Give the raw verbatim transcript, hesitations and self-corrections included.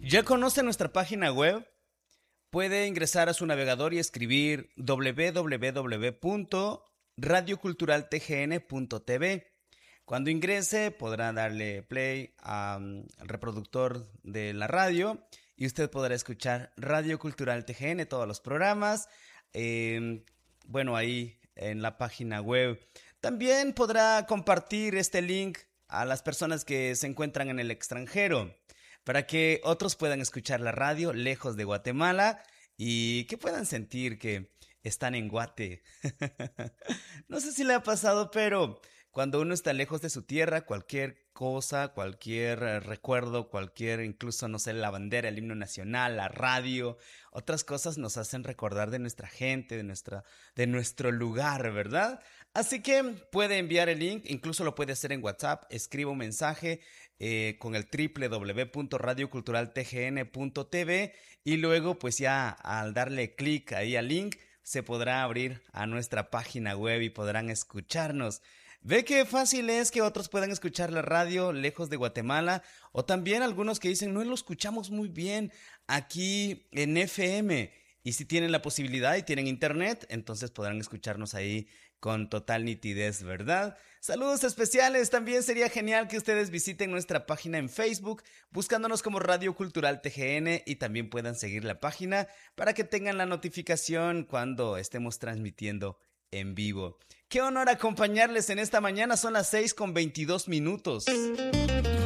¿Ya conoce nuestra página web? Puede ingresar a su navegador y escribir doble u doble u doble u punto radio cultural t g n punto t v. Cuando ingrese podrá darle play a, um, al reproductor de la radio y usted podrá escuchar Radio Cultural T G N, todos los programas, eh, bueno, ahí en la página web. También podrá compartir este link a las personas que se encuentran en el extranjero, para que otros puedan escuchar la radio lejos de Guatemala y que puedan sentir que están en Guate. No sé si le ha pasado, pero cuando uno está lejos de su tierra, cualquier cosa, cualquier eh, recuerdo, cualquier, incluso, no sé, la bandera, el himno nacional, la radio, otras cosas nos hacen recordar de nuestra gente, de nuestra, de nuestro lugar, ¿verdad? Así que puede enviar el link, incluso lo puede hacer en WhatsApp, escriba un mensaje eh, con el doble u doble u doble u punto radio cultural t g n punto t v y luego pues ya al darle clic ahí al link se podrá abrir a nuestra página web y podrán escucharnos. ¿Ve qué fácil es que otros puedan escuchar la radio lejos de Guatemala? O también algunos que dicen, no lo escuchamos muy bien aquí en F M. Y si tienen la posibilidad y tienen internet, entonces podrán escucharnos ahí con total nitidez, ¿verdad? Saludos especiales, también sería genial que ustedes visiten nuestra página en Facebook, buscándonos como Radio Cultural T G N y también puedan seguir la página para que tengan la notificación cuando estemos transmitiendo en vivo. Qué honor acompañarles en esta mañana, son las seis con veintidós minutos.